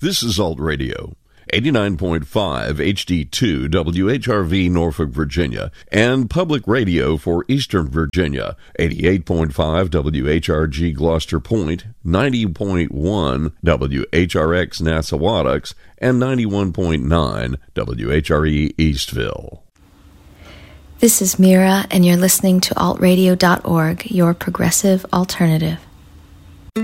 This is Alt Radio, 89.5 HD2 WHRV Norfolk, Virginia, and Public Radio for Eastern Virginia, 88.5 WHRG Gloucester Point, 90.1 WHRX Nassawadox, and 91.9 WHRE Eastville. This is Mira, and you're listening to altradio.org, your progressive alternative.